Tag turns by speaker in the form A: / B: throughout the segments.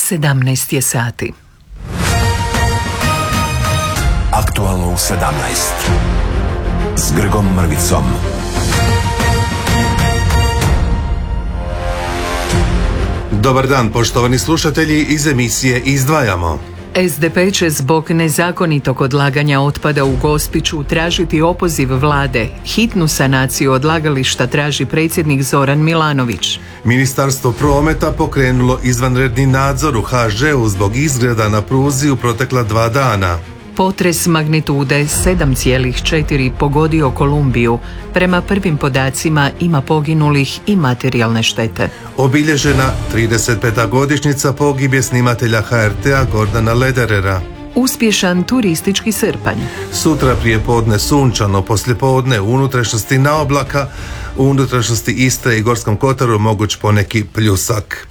A: 17 je sati.
B: Aktualno u 17 s Grgom Mrvicom.
C: Dobar dan, poštovani slušatelji, iz emisije Izdvajamo.
A: SDP će zbog nezakonitog odlaganja otpada u Gospiću tražiti opoziv vlade. Hitnu sanaciju odlagališta traži predsjednik Zoran Milanović.
C: Ministarstvo prometa pokrenulo izvanredni nadzor u HŽ-u zbog izgreda na pruzi u protekla 2 dana.
A: Potres magnitude 7,4 pogodio Kolumbiju. Prema prvim podacima ima poginulih i materijalne štete.
C: Obilježena 35. godišnjica pogibije snimatelja HRT-a Gordana Lederera.
A: Uspješan turistički srpanj.
C: Sutra prijepodne sunčano, poslijepodne u unutrašnjosti na oblaka, u unutrašnjosti Istre i Gorskom kotaru moguć poneki pljusak.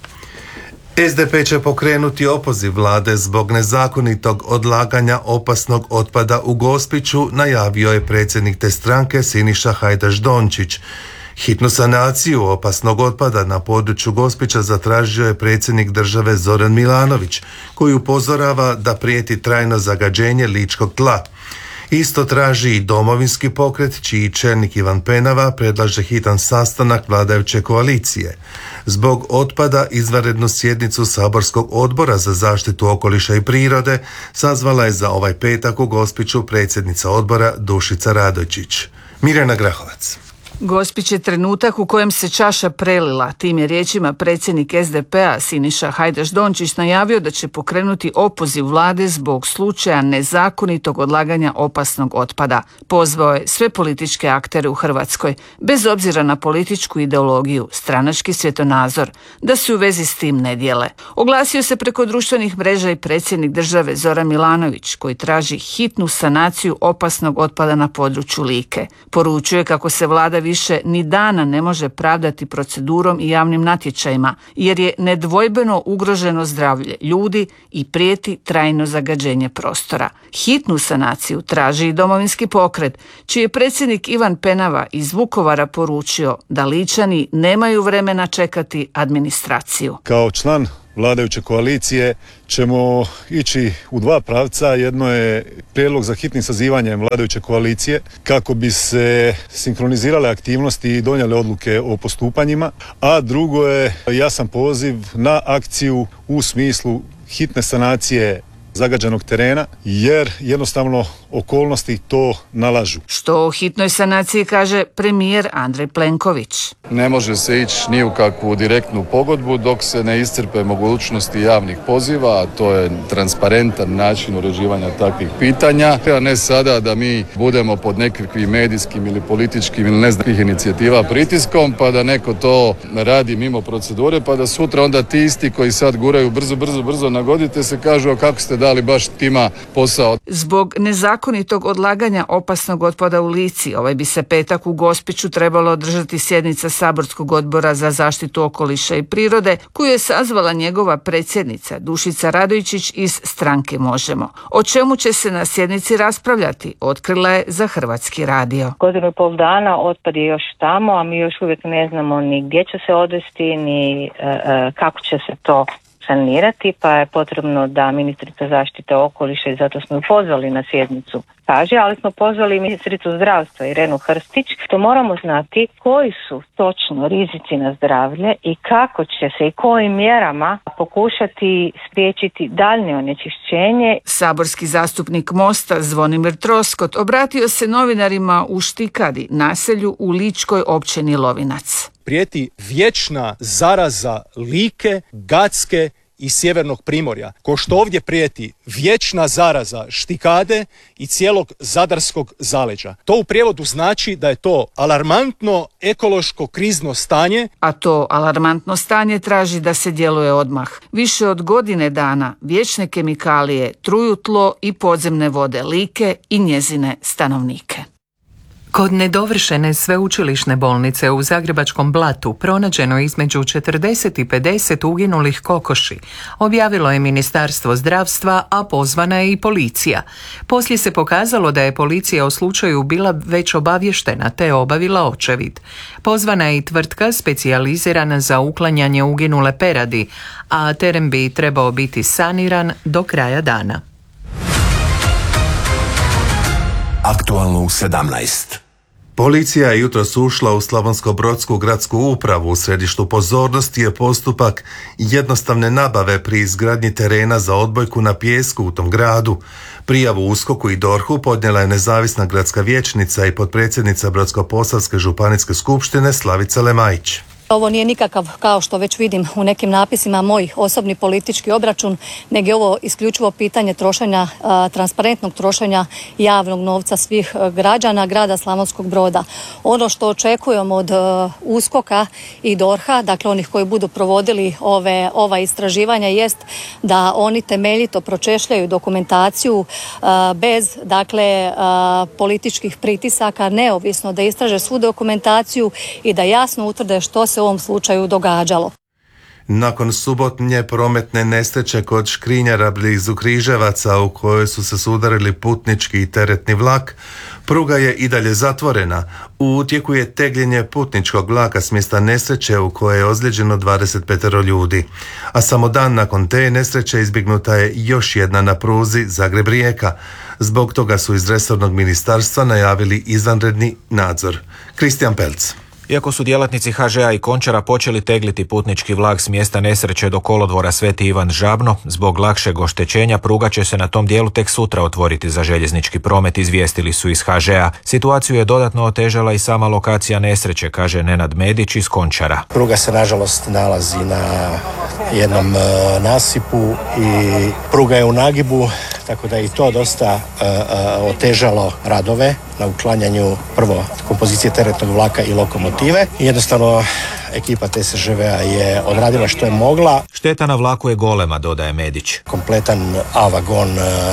C: SDP će pokrenuti opoziv vlade zbog nezakonitog odlaganja opasnog otpada u Gospiću, najavio je predsjednik te stranke Siniša Hajdaš Dončić. Hitnu sanaciju opasnog otpada na području Gospića zatražio je predsjednik države Zoran Milanović, koji upozorava da prijeti trajno zagađenje ličkog tla. Isto traži i Domovinski pokret, čiji čelnik Ivan Penava predlaže hitan sastanak vladajuće koalicije. Zbog otpada izvanrednu sjednicu saborskog odbora za zaštitu okoliša i prirode sazvala je za ovaj petak u Gospiću predsjednica odbora Dušica Radojčić. Mirjana Grahovac.
D: Gospić je trenutak u kojem se čaša prelila. Tim je riječima predsjednik SDP-a Siniša Hajdaš Dončić najavio da će pokrenuti opoziv vlade zbog slučaja nezakonitog odlaganja opasnog otpada. Pozvao je sve političke aktere u Hrvatskoj, bez obzira na političku ideologiju, stranački svjetonazor, da se u vezi s tim ne dijele. Oglasio se preko društvenih mreža i predsjednik države Zoran Milanović, koji traži hitnu sanaciju opasnog otpada na području Like. Poručuje kako se vlada više ni dana ne može pravdati procedurom i javnim natječajima, jer je nedvojbeno ugroženo zdravlje ljudi i prijeti trajno zagađenje prostora. Hitnu sanaciju traži i Domovinski pokret, čiji je predsjednik Ivan Penava iz Vukovara poručio da Ličani nemaju vremena čekati administraciju.
E: Kao član vladajuće koalicije ćemo ići u 2 pravca. Jedno je prijedlog za hitnim sazivanjem vladajuće koalicije kako bi se sinkronizirale aktivnosti i donijele odluke o postupanjima, a drugo je jasan poziv na akciju u smislu hitne sanacije zagađenog terena, jer jednostavno okolnosti to nalažu.
D: Što o hitnoj sanaciji kaže premijer Andrej Plenković.
F: Ne može se ići ni u kakvu direktnu pogodbu dok se ne iscrpe mogućnosti javnih poziva, a to je transparentan način uređivanja takvih pitanja, a ne sada da mi budemo pod nekakvim medijskim ili političkim ili ne znam kakvih inicijativa pritiskom, pa da neko to radi mimo procedure, pa da sutra onda ti isti koji sad guraju brzo nagodite se kažu a kako ste dali baš tima posao.
D: Zbog nezakonitog odlaganja opasnog otpada u Lici, ovaj bi se petak u Gospiću trebalo održati sjednica saborskog odbora za zaštitu okoliša i prirode, koju je sazvala njegova predsjednica Dušica Radojčić iz stranke Možemo. O čemu će se na sjednici raspravljati, otkrila je za Hrvatski radio.
G: 1,5 dana otpad je još tamo, a mi još uvijek ne znamo ni gdje će se odvesti, ni kako će se to sanirati, pa je potrebno da ministrica zaštite okoliša, i zato smo ju pozvali na sjednicu, kaže, ali smo pozvali ministricu zdravstva Irenu Hrstić, što moramo znati koji su točno rizici na zdravlje i kako će se i kojim mjerama pokušati spriječiti daljnje onečišćenje.
D: Saborski zastupnik Mosta Zvonimir Troskot obratio se novinarima u Štikadi, naselju u ličkoj općini Lovinac.
H: Prijeti vječna zaraza Like, Gacke i sjevernog Primorja, ko što ovdje prijeti vječna zaraza Štikade i cijelog zadarskog zaleđa. To u prijevodu znači da je to alarmantno ekološko krizno stanje.
D: A to alarmantno stanje traži da se djeluje odmah. Više od godine dana vječne kemikalije truju tlo i podzemne vode Like i njezine stanovnike.
A: Kod nedovršene sveučilišne bolnice u Zagrebačkom Blatu pronađeno je između 40 i 50 uginulih kokoši. Objavilo je Ministarstvo zdravstva, a pozvana je i policija. Poslije se pokazalo da je policija o slučaju bila već obavještena te obavila očevid. Pozvana je i tvrtka specijalizirana za uklanjanje uginule peradi, a teren bi trebao biti saniran do kraja dana.
B: Aktualno u 17.
C: Policija je jutros ušla u Slavonsko-brodsku gradsku upravu. U središtu pozornosti je postupak jednostavne nabave pri izgradnji terena za odbojku na pijesku u tom gradu. Prijavu USKOK-u i DORH-u podnijela je nezavisna gradska vijećnica i potpredsjednica Brodsko-posavske županijske skupštine Slavica Lemajić.
I: Ovo nije nikakav, kao što već vidim u nekim napisima, moj osobni politički obračun, nego je ovo isključivo pitanje trošenja, transparentnog trošenja javnog novca svih građana grada Slavonskog Broda. Ono što očekujem od USKOK-a i DORH-a, dakle onih koji budu provodili ova istraživanja, jest da oni temeljito pročešljaju dokumentaciju bez, dakle, političkih pritisaka, neovisno da istraže svu dokumentaciju i da jasno utvrde što se u ovom slučaju događalo.
C: Nakon subotnje prometne nesreće kod Škrinjara blizu Križevaca u kojoj su se sudarili putnički i teretni vlak, pruga je i dalje zatvorena. U tijeku je tegljenje putničkog vlaka s mjesta nesreće u kojoj je ozlijeđeno 25 ljudi. A samo dan nakon te nesreće izbjegnuta je još jedna na pruzi Zagreb-Rijeka. Zbog toga su iz resornog ministarstva najavili izvanredni nadzor. Kristijan Pelc.
J: Iako su djelatnici HŽ-a i Končara počeli tegliti putnički vlak s mjesta nesreće do kolodvora Sveti Ivan Žabno, zbog lakšeg oštećenja pruga će se na tom dijelu tek sutra otvoriti za željeznički promet, izvijestili su iz HŽ-a. Situaciju je dodatno otežala i sama lokacija nesreće, kaže Nenad Medić iz Končara.
K: Pruga se nažalost nalazi na jednom nasipu i pruga je u nagibu, tako da i to dosta otežalo radove na uklanjanju prvo kompozicije teretnog vlaka i lokomotive. Jednostavno ekipa TSŽV-a je odradila što je mogla.
J: Šteta na vlaku je golema, dodaje Medić.
K: Kompletan A-vagon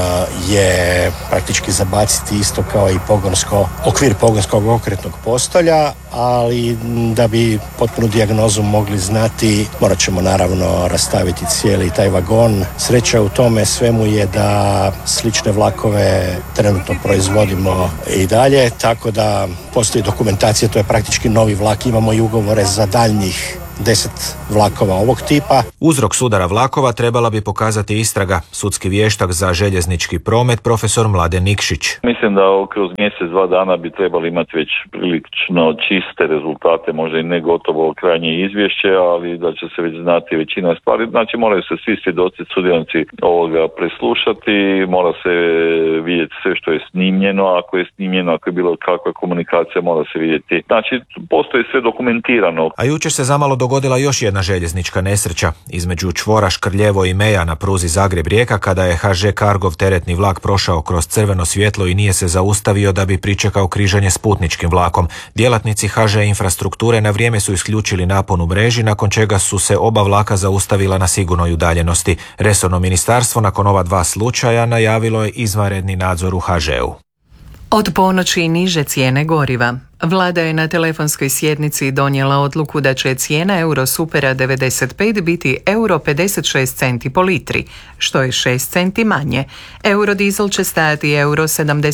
K: je praktički zabaciti isto kao i okvir pogonskog okretnog postolja, ali da bi potpunu dijagnozu mogli znati, morat ćemo naravno rastaviti cijeli taj vagon. Sreća u tome svemu je da slične vlakove trenutno proizvodimo i dalje, tako da postoji dokumentacija, to je praktički novi vlak, imamo i ugovore za daljnjih 10 vlakova ovog tipa.
J: Uzrok sudara vlakova trebala bi pokazati istraga. Sudski vještak za željeznički promet profesor Mladen Nikšić.
L: Mislim da kroz mjesec, 2 dana bi trebali imati već prilično čiste rezultate, možda i ne gotovo krajnje izvješće, ali da će se već znati većina stvari. Znači moraju se svi svjedoci, sudionici ovoga preslušati, mora se vidjeti sve što je snimljeno, ako je snimljeno, ako je bilo kakva komunikacija, mora se vidjeti. Znači postoji sve dokumentirano.
J: A jučer se zamalo dogodila još jedna željeznička nesreća između čvora Škrljevo i Meja na pruzi Zagreb-Rijeka, kada je HŽ Cargov teretni vlak prošao kroz crveno svjetlo i nije se zaustavio da bi pričekao križanje s putničkim vlakom. Djelatnici HŽ Infrastrukture na vrijeme su isključili napon u mreži, nakon čega su se oba vlaka zaustavila na sigurnoj udaljenosti. Resorno ministarstvo nakon ova 2 slučaja najavilo je izvanredni nadzor u HŽ-u.
A: Od ponoći niže cijene goriva. Vlada je na telefonskoj sjednici donijela odluku da će cijena Eurosupera 95 biti euro 56 centi po litri, što je 6 centi manje. Eurodizel će stajati euro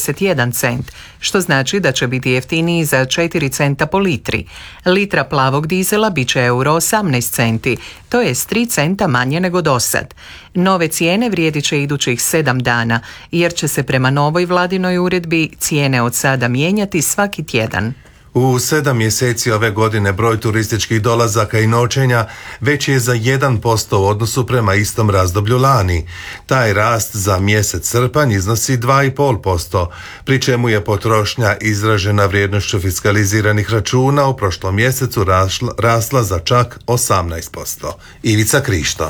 A: 71 cent, što znači da će biti jeftiniji za 4 centa po litri. Litra plavog dizela bit će euro 18 centi, to je 3 centa manje nego dosad. Nove cijene vrijedit će idućih 7 dana, jer će se prema novoj vladinoj uredbi cijene od sada mijenjati svaki tjedan.
C: U 7 mjeseci ove godine broj turističkih dolazaka i noćenja veći je za 1% u odnosu prema istom razdoblju lani. Taj rast za mjesec srpanj iznosi 2,5%, pri čemu je potrošnja izražena vrijednošću fiskaliziranih računa u prošlom mjesecu rasla za čak 18%. Ivica Krišto.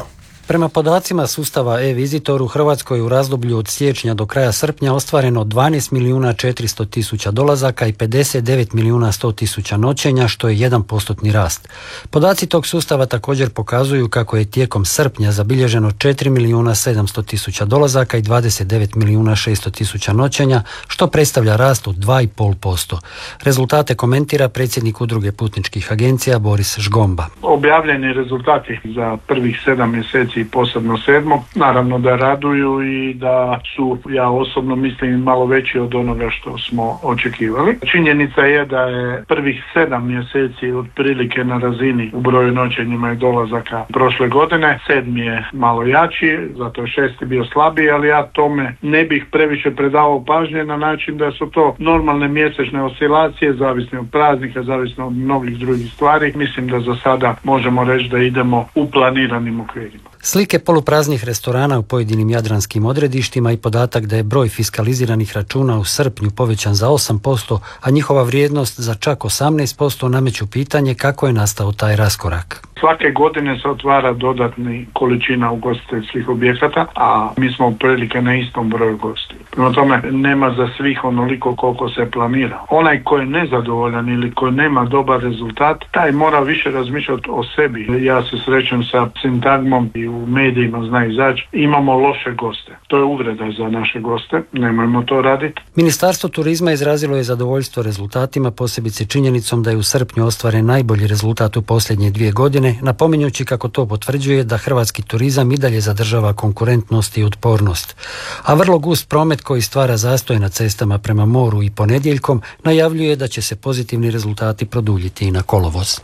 M: Prema podacima sustava e-Visitor u Hrvatskoj u razdoblju od siječnja do kraja srpnja ostvareno 12.400.000 dolazaka i 59.100.000 noćenja, što je 1% rast. Podaci tog sustava također pokazuju kako je tijekom srpnja zabilježeno 4.700.000 dolazaka i 29.600.000 noćenja, što predstavlja rast od 2,5%. Rezultate komentira predsjednik Udruge putničkih agencija Boris Žgomba.
N: Objavljeni rezultati za prvih 7 mjeseci, posebno 7. naravno da raduju i da su, ja osobno mislim, malo veći od onoga što smo očekivali. Činjenica je da je prvih 7 mjeseci otprilike na razini u broju noćenjima i dolazaka prošle godine. 7. je malo jači, zato je 6. bio slabiji, ali ja tome ne bih previše predavao pažnje na način da su to normalne mjesečne oscilacije, zavisno od praznika, zavisno od mnogih drugih stvari. Mislim da za sada možemo reći da idemo u planiranim okvirima.
M: Slike polupraznih restorana u pojedinim jadranskim odredištima i podatak da je broj fiskaliziranih računa u srpnju povećan za 8%, a njihova vrijednost za čak 18% nameću pitanje kako je nastao taj raskorak.
N: Svake godine se otvara dodatni količina ugostiteljskih objekata, a mi smo otprilike na istom broju gostiju. Prema tome, nema za svih onoliko koliko se planira. Onaj ko je nezadovoljan ili ko nema dobar rezultat, taj mora više razmišljati o sebi. Ja se srećem sa sintagmom i u medijima zna izaći, imamo loše goste. To je uvreda za naše goste, nemojmo to raditi.
M: Ministarstvo turizma izrazilo je zadovoljstvo rezultatima, posebice činjenicom da je u srpnju ostvaren najbolji rezultat u posljednje 2 godine, napominjući kako to potvrđuje da hrvatski turizam i dalje zadržava konkurentnost i otpornost. A vrlo gust promet koji stvara zastoj na cestama prema moru i ponedjeljkom najavljuje da će se pozitivni rezultati produljiti i na kolovoz.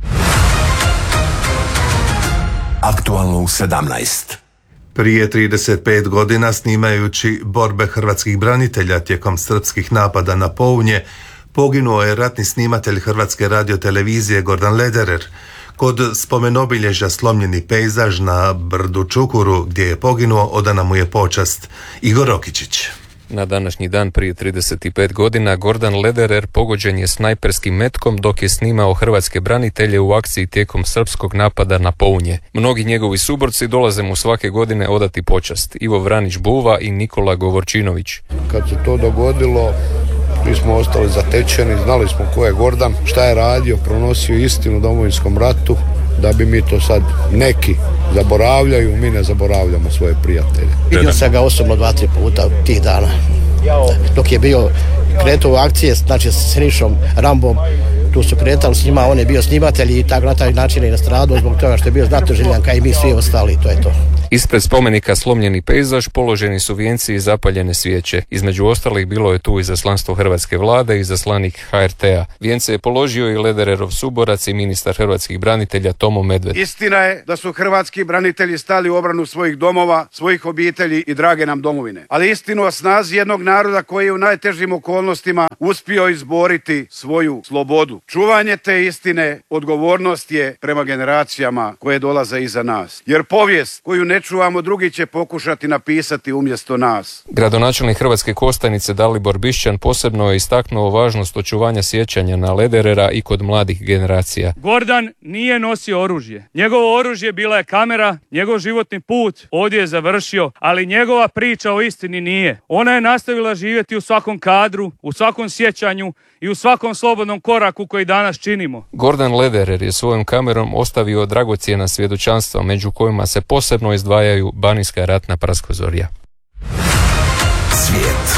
B: Aktualno u 17.
C: Prije 35 godina, snimajući borbe hrvatskih branitelja tijekom srpskih napada na Pounje, poginuo je ratni snimatelj Hrvatske radiotelevizije Gordan Lederer. Kod spomenobilježja Slomljeni pejzaž na brdu Čukuru, gdje je poginuo, odana mu je počast. Igor Rokičić.
O: Na današnji dan prije 35 godina Gordan Lederer pogođen je snajperskim metkom dok je snimao hrvatske branitelje u akciji tijekom srpskog napada na Pounje. Mnogi njegovi suborci dolaze mu svake godine odati počast. Ivo Vranić Buva i Nikola Govorčinović.
P: Kad se to dogodilo, mi smo ostali zatečeni, znali smo ko je Gordan, šta je radio, pronosio istinu u Domovinskom ratu, da bi mi to sad neki zaboravljaju, mi ne zaboravljamo svoje prijatelje.
Q: Vidio sam ga osobno 2-3 puta tih dana. Dok je bio krenuo u akcije, znači s Sinišom Rambom, tu su kretali s njima, on je bio snimatelj i tako na taj način je nastradao zbog toga što je bio znatoželjan kao i mi svi ostali, to je to.
O: Ispred spomenika Slomljeni pejzaž položeni su vijenci i zapaljene svijeće. Između ostalih bilo je tu izaslanstvo hrvatske vlade i izaslanik HRT-a. Vijence je položio i Ledererov suborac i ministar hrvatskih branitelja Tomo Medved.
R: Istina je da su hrvatski branitelji stali u obranu svojih domova, svojih obitelji i drage nam domovine. Ali istinu o snazi jednog naroda koji je u najtežim okolnostima uspio izboriti svoju slobodu. Čuvanje te istine odgovornost je prema generacijama koje dolaze iza nas. Jer povijest koju ne čuvamo, drugi će pokušati napisati umjesto nas.
O: Gradonačelnik Hrvatske Kostajnice Dalibor Bišćan posebno je istaknuo važnost očuvanja sjećanja na Lederera i kod mladih generacija.
S: Gordan nije nosio oružje. Njegovo oružje bila je kamera, njegov životni put ovdje je završio, ali njegova priča o istini nije. Ona je nastavila živjeti u svakom kadru, u svakom sjećanju i u svakom slobodnom koraku koji danas činimo.
O: Gordan Lederer je svojom kamerom ostavio dragocjena svjedočanstva, među kojima se posebno izdvajaju banijska ratna praskozorja.
B: Svijet.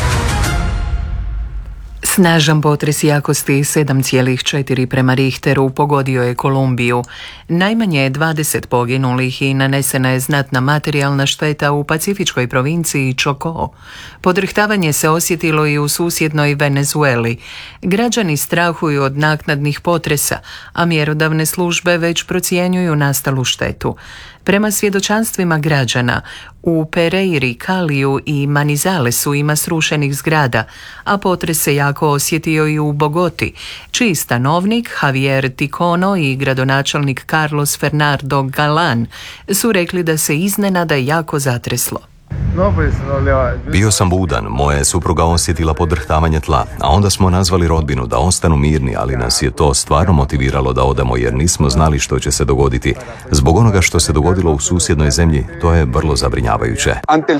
A: Snažan potres jakosti 7,4 prema Richteru pogodio je Kolumbiju. Najmanje je 20 poginulih i nanesena je znatna materijalna šteta u pacifičkoj provinciji Chocó. Podrhtavanje se osjetilo i u susjednoj Venezueli. Građani strahuju od naknadnih potresa, a mjerodavne službe već procjenjuju nastalu štetu. Prema svjedočanstvima građana, u Pereiri, Kaliju i Manizalesu ima srušenih zgrada, a potres se jako osjetio i u Bogoti, čiji stanovnik Javier Ticono i gradonačelnik Carlos Fernando Galán su rekli da se iznenada jako zatreslo.
T: Bio sam budan, moja je supruga osjetila podrhtavanje tla, a onda smo nazvali rodbinu da ostanu mirni, ali nas je to stvarno motiviralo da odemo jer nismo znali što će se dogoditi. Zbog onoga što se dogodilo u susjednoj zemlji, to je vrlo zabrinjavajuće.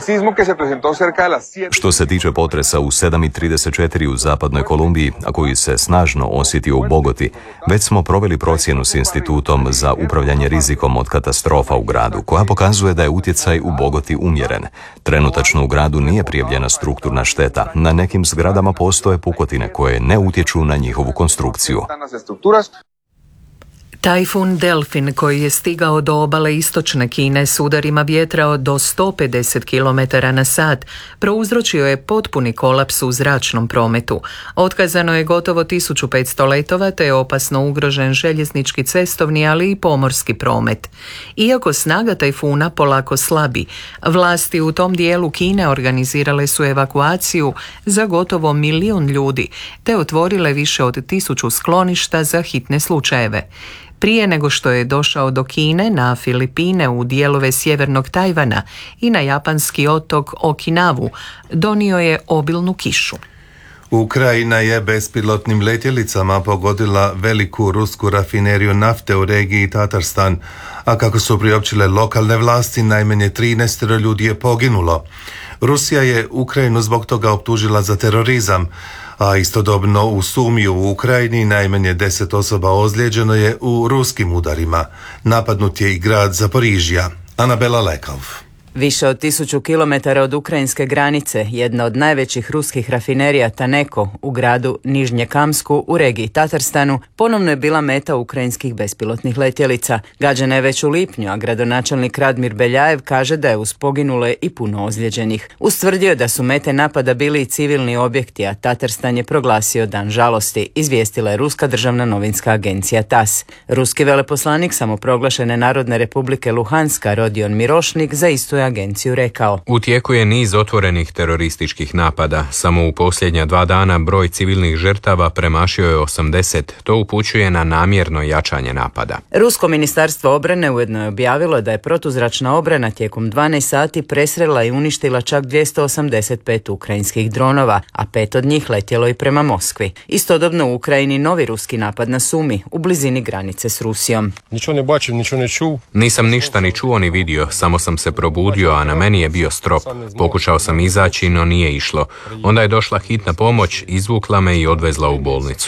T: Što se tiče potresa u 7:34 u zapadnoj Kolumbiji, a koji se snažno osjetio u Bogoti, već smo proveli procjenu s Institutom za upravljanje rizikom od katastrofa u gradu, koja pokazuje da je utjecaj u Bogoti umjeren. Trenutačno u gradu nije prijavljena strukturna šteta. Na nekim zgradama postoje pukotine koje ne utječu na njihovu konstrukciju.
A: Tajfun Delfin, koji je stigao do obale istočne Kine s udarima vjetra do 150 km na sat, prouzročio je potpuni kolaps u zračnom prometu. Otkazano je gotovo 1500 letova te je opasno ugrožen željeznički, cestovni, ali i pomorski promet. Iako snaga tajfuna polako slabi, vlasti u tom dijelu Kine organizirale su evakuaciju za gotovo 1 milijun ljudi te otvorile više od 1000 skloništa za hitne slučajeve. Prije nego što je došao do Kine, na Filipine, u dijelove sjevernog Tajvana i na japanski otok Okinavu, donio je obilnu kišu.
C: Ukrajina je bespilotnim letjelicama pogodila veliku rusku rafineriju nafte u regiji Tatarstan, a kako su priopćile lokalne vlasti, najmanje 13 ljudi je poginulo. Rusija je Ukrajinu zbog toga optužila za terorizam, a istodobno u Sumiju u Ukrajini najmanje 10 osoba ozlijeđeno je u ruskim udarima. Napadnut je i grad Zaporižja. Anabela Lekov.
U: Više od 1000 km od ukrajinske granice, jedna od najvećih ruskih rafinerija Taneko u gradu Nižnjekamsku u regiji Tatarstanu ponovno je bila meta ukrajinskih bespilotnih letjelica. Gađana je već u lipnju, a gradonačelnik Radmir Beljajev kaže da je uz poginule i puno ozlijeđenih. Ustvrdio je da su mete napada bili i civilni objekti, a Tatarstan je proglasio dan žalosti, izvijestila je ruska državna novinska agencija TAS. Ruski veleposlanik samoproglašene Narodne republike Luhanska Rodion Mirošnik za istu agenciju rekao:
O: U tijeku je niz otvorenih terorističkih napada. Samo u posljednja 2 dana broj civilnih žrtava premašio je 80. To upućuje na namjerno jačanje napada.
U: Rusko ministarstvo obrane ujedno je objavilo da je protuzračna obrana tijekom 12 sati presrela i uništila čak 285 ukrajinskih dronova, a 5 od njih letjelo i prema Moskvi. Istodobno u Ukrajini novi ruski napad na Sumi, u blizini granice s Rusijom.
O: Nisam ništa ni čuo ni vidio, samo sam se probudio, a na meni je bio strop. Pokušao sam izaći, no nije išlo. Onda je došla hitna pomoć, izvukla me i odvezla u bolnicu.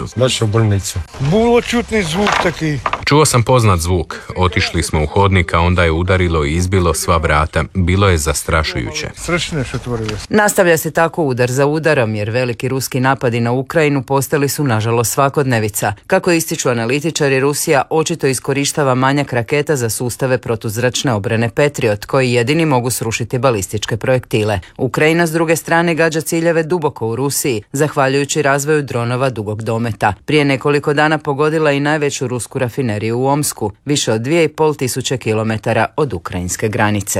O: Čuo sam poznat zvuk. Otišli smo u hodnik, a onda je udarilo i izbilo sva vrata. Bilo je zastrašujuće.
U: Nastavlja se tako udar za udarom, jer veliki ruski napadi na Ukrajinu postali su nažalost svakodnevica. Kako ističu analitičari, Rusija očito iskorištava manjak raketa za sustave protuzračne obrane Patriot, koji jedini mogu srušiti balističke projektile. Ukrajina s druge strane gađa ciljeve duboko u Rusiji, zahvaljujući razvoju dronova dugog dometa. Prije nekoliko dana pogodila i najveću rusku rafineriju u Omsku, više od 2500 km od ukrajinske granice.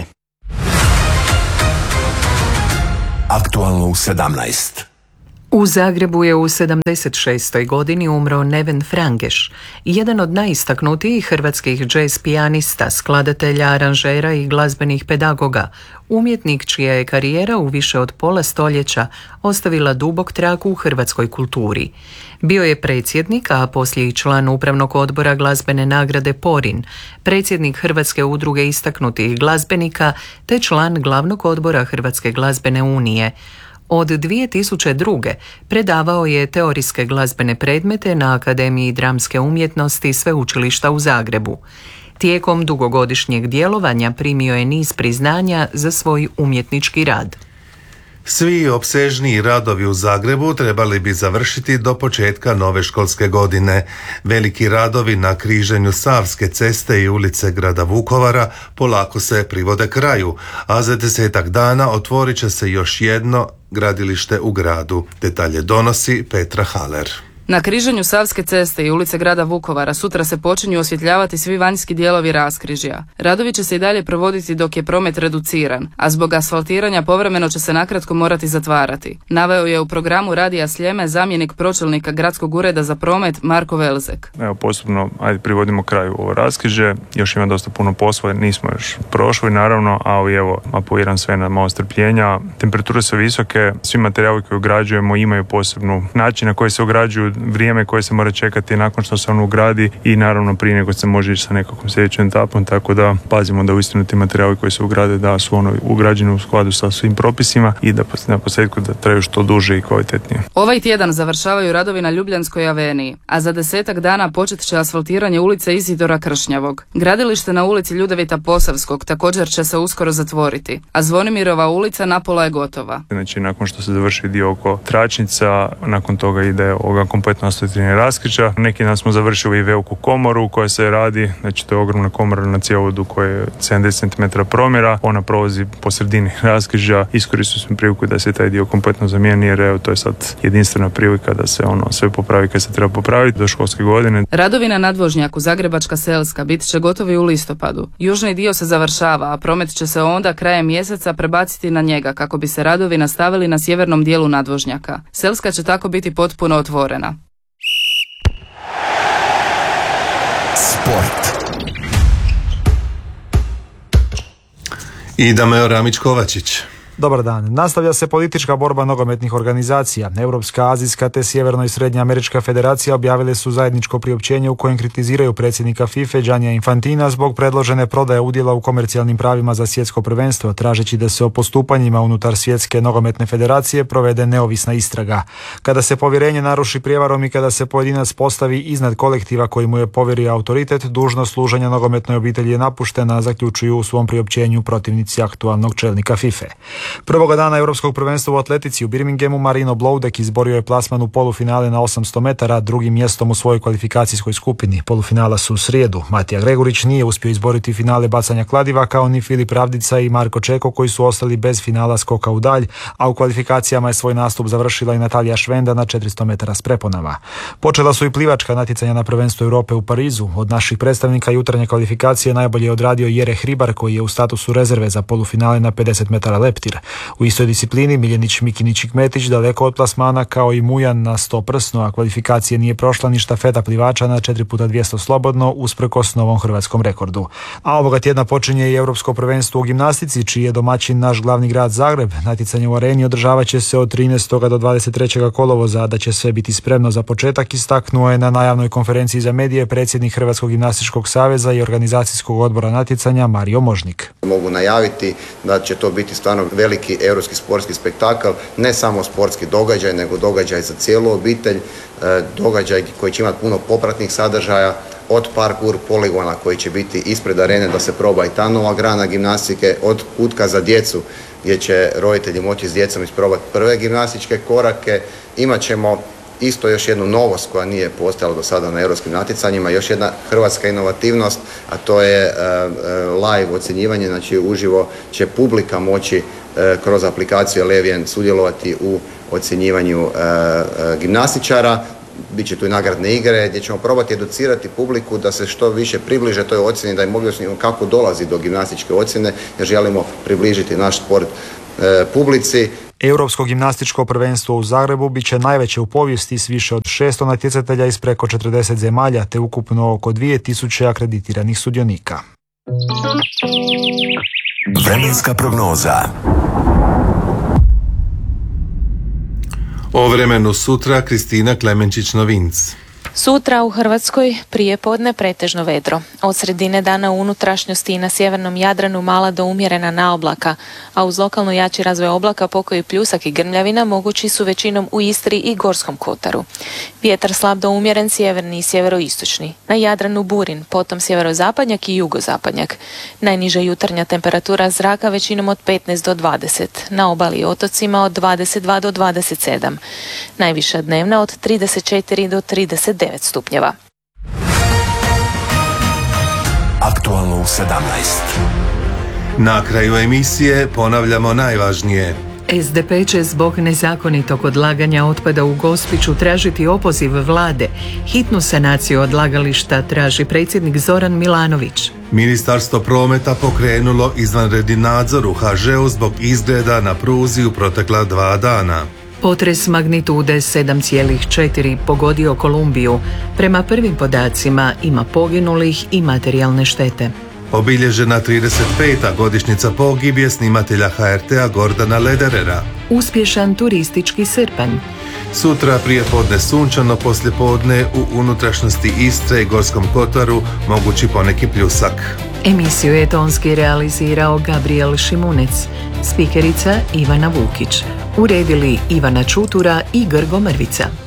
B: Aktualno u 17.
A: U Zagrebu je u 76. godini umro Neven Frangeš, jedan od najistaknutijih hrvatskih jazz pijanista, skladatelja, aranžera i glazbenih pedagoga, umjetnik čija je karijera u više od pola stoljeća ostavila dubok trag u hrvatskoj kulturi. Bio je predsjednik, a poslije i član upravnog odbora glazbene nagrade Porin, predsjednik Hrvatske udruge istaknutih glazbenika te član glavnog odbora Hrvatske glazbene unije. Od 2002. predavao je teorijske glazbene predmete na Akademiji dramske umjetnosti Sveučilišta u Zagrebu. Tijekom dugogodišnjeg djelovanja primio je niz priznanja za svoj umjetnički rad.
C: Svi opsežniji radovi u Zagrebu trebali bi završiti do početka nove školske godine. Veliki radovi na križanju Savske ceste i ulice grada Vukovara polako se privode kraju, a za 10 dana otvorit će se još jedno gradilište u gradu. Detalje donosi Petra Haler.
D: Na križanju Savske ceste i ulice grada Vukovara sutra se počinju osvjetljavati svi vanjski dijelovi raskrižja. Radovi će se i dalje provoditi dok je promet reduciran, a zbog asfaltiranja povremeno će se nakratko morati zatvarati. Naveo je u programu Radija Sljeme zamjenik pročelnika Gradskog ureda za promet Marko Velzek.
E: Evo, postupno privodimo kraju ovo raskrižje, još ima dosta puno posla, nismo još prošli naravno, ali evo, apeliram sve na malo strpljenja. Temperature su visoke, svi materijali koje ugrađujemo imaju posebnu način na koji se ugrađuju, vrijeme koje se mora čekati nakon što se on ugradi i naravno prije nego se može ići sa nekakvom sljedećom etapom, tako da pazimo da uistinu ti materijali koji se ugrade da su ugrađeni u skladu sa svim propisima i da na posljedku da traju što duže i kvalitetnije.
D: Ovaj tjedan završavaju radovi na Ljubljanskoj aveniji, a za 10 dana počet će asfaltiranje ulice Izidora Kršnjavog. Gradilište na ulici Ljudevita Posavskog također će se uskoro zatvoriti, a Zvonimirova ulica napola je gotova.
E: Znači, nakon što se završi dio oko tračnica, nakon toga ide kompletno asfaltiranje raskrižja. Neki dan smo završili i veliku komoru koja se radi, znači to je ogromna komora na cjevovodu koja je 70 cm promjera, ona prolazi po sredini raskrižja. Iskoristili smo priliku da se taj dio kompletno zamijeni jer evo, to je sad jedinstvena prilika da se sve popravi kad se treba popraviti do školske godine.
D: Radovi na nadvožnjaku Zagrebačka Selska bit će gotovi u listopadu. Južni dio se završava, a promet će se onda krajem mjeseca prebaciti na njega kako bi se radovi nastavili na sjevernom dijelu nadvožnjaka. Selska će tako biti potpuno otvorena.
B: Sport.
C: I Dameo Ramić-Kovačić.
J: Dobar dan. Nastavlja se politička borba nogometnih organizacija. Europska, azijska te sjeverno i srednja američka federacija objavile su zajedničko priopćenje u kojem kritiziraju predsjednika FIFA Giannija Infantina zbog predložene prodaje udjela u komercijalnim pravima za svjetsko prvenstvo, tražeći da se o postupanjima unutar svjetske nogometne federacije provede neovisna istraga. Kada se povjerenje naruši prijevarom i kada se pojedinac postavi iznad kolektiva koji mu je povjerio autoritet, dužnost služenja nogometnoj obitelji je napuštena, zaključuju u svom priopćenju protivnici aktualnog čelnika FIFA. Prvoga dana Europskog prvenstva u atletici u Birminghamu Marino Bloudek izborio je plasman u polufinale na 800 metara, drugim mjestom u svojoj kvalifikacijskoj skupini. Polufinala su u srijedu. Matija Gregurić nije uspio izboriti finale bacanja kladiva, kao ni Filip Ravdica i Marko Čeko koji su ostali bez finala skoka u dalj, a u kvalifikacijama je svoj nastup završila i Natalija Švenda na 400 metara s preponama. Počela su i plivačka natjecanja na prvenstvu Europe u Parizu. Od naših predstavnika jutarnje kvalifikacije najbolje je odradio Jere Hribar koji je u statusu rezerve za polufinale na 50 metara leptir. U istoj disciplini Miljenić Mikinić-Metić daleko od plasmana kao i Mujan na 100 prsno, a kvalifikacije nije prošla ni štafeta plivača na 4x200 slobodno usprkos novom hrvatskom rekordu. A ovoga tjedna počinje i Europsko prvenstvo u gimnastici, čiji je domaćin naš glavni grad Zagreb. Natjecanje u areni održavat će se od 13. do 23. kolovoza, a da će sve biti spremno za početak istaknuo je na najavnoj konferenciji za medije predsjednik Hrvatskog gimnastičkog saveza i organizacijskog odbora natjecanja Mario Možnik.
V: Mogu najaviti da će to biti stvarno veliki europski sportski spektakl, ne samo sportski događaj, nego događaj za cijelu obitelj, događaj koji će imati puno popratnih sadržaja, od parkour poligona koji će biti ispred arene da se proba i ta nova grana gimnastike, od kutka za djecu gdje će roditelji moći s djecom isprobati prve gimnastičke korake. Imat ćemo isto još jednu novost koja nije postojala do sada na europskim natjecanjima, još jedna hrvatska inovativnost, a to je live ocjenjivanje, znači uživo će publika moći kroz aplikaciju Eleven sudjelovati u ocjenjivanju gimnastičara. Biće tu i nagradne igre gdje ćemo probati educirati publiku da se što više približe toj ocjeni, da im objasnimo kako dolazi do gimnastičke ocjene, jer želimo približiti naš sport publici.
J: Europsko gimnastičko prvenstvo u Zagrebu bit će najveće u povijesti s više od 600 natjecatelja iz preko 40 zemalja te ukupno oko 2000 akreditiranih sudionika.
B: Vremenska prognoza.
C: O vremenu sutra Kristina Klemenčić-Novinc.
W: Sutra u Hrvatskoj prije podne pretežno vedro. Od sredine dana u unutrašnjosti i na sjevernom Jadranu mala do umjerena naoblaka, a uz lokalno jači razvoj oblaka pokoji pljusak i grmljavina mogući su većinom u Istri i Gorskom kotaru. Vjetar slab do umjeren sjeverni i sjeveroistočni. Na Jadranu burin, potom sjeverozapadnjak i jugozapadnjak. Najniža jutarnja temperatura zraka većinom od 15 do 20. Na obali i otocima od 22 do 27. Najviša dnevna od 34 do 39 stupnjeva.
B: Aktualno u 17.
C: Na kraju emisije ponavljamo najvažnije.
A: SDP će zbog nezakonitog odlaganja otpada u Gospiću tražiti opoziv vlade. Hitnu sanaciju odlagališta traži predsjednik Zoran Milanović.
C: Ministarstvo prometa pokrenulo izvanredni nadzor u HŽ-u zbog izgreda na pruzi u protekla 2 dana.
A: Potres magnitude 7,4 pogodio Kolumbiju. Prema prvim podacima ima poginulih i materijalne štete.
C: Obilježena 35. godišnjica pogibije snimatelja HRT-a Gordana Lederera.
A: Uspješan turistički srpanj.
C: Sutra prijepodne sunčano, poslijepodne u unutrašnjosti Istre i Gorskom kotaru mogući poneki pljusak.
A: Emisiju je tonski realizirao Gabriel Šimunec, spikerica Ivana Vukić, uredili Ivana Čutura i Grgo Mrvica.